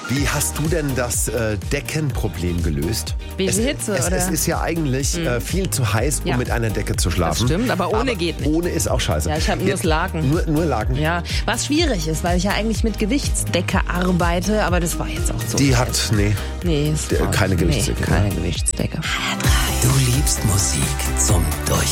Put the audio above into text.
Wie hast du denn das Deckenproblem gelöst? Wegen Hitze, oder? Es ist ja eigentlich viel zu heiß, um mit einer Decke zu schlafen. Das stimmt, aber ohne geht nicht. Ohne ist auch scheiße. Ja, ich habe nur das Laken. Nur Laken? Ja, was schwierig ist, weil ich ja eigentlich mit Gewichtsdecke arbeite, aber das war jetzt auch so. Die hat, nee, keine Gewichtsdecke. Keine Gewichtsdecke. Du liebst Musik zum